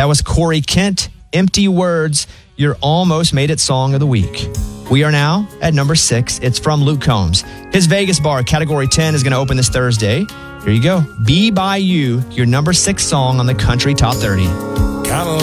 That was Corey Kent, Empty Words, your almost made it song of the week. We are now at number 6. It's from Luke Combs. His Vegas bar, Category 10, is going to open this Thursday. Here you go. Be By You, your number 6 song on the Country Top 30. Come on.